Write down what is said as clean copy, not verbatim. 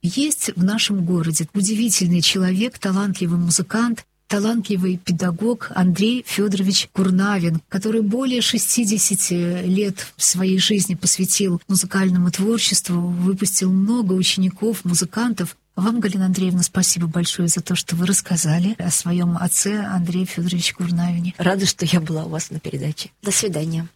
Есть в нашем городе удивительный человек, талантливый музыкант, талантливый педагог Андрей Федорович Курнавин, который более 60 лет в своей жизни посвятил музыкальному творчеству, выпустил много учеников, музыкантов. Вам, Галина Андреевна, спасибо большое за то, что вы рассказали о своем отце Андрее Федоровиче Курнавине. Рада, что я была у вас на передаче. До свидания.